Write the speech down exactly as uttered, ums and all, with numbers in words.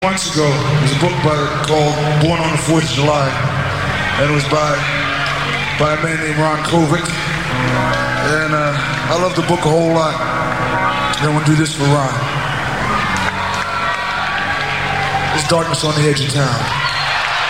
Months ago, there was a book by, called Born on the fourth of July, and it was by by a man named Ron Kovic, and uh, I love the book a whole lot, and I want to do this for Ron. There's darkness on the edge of town.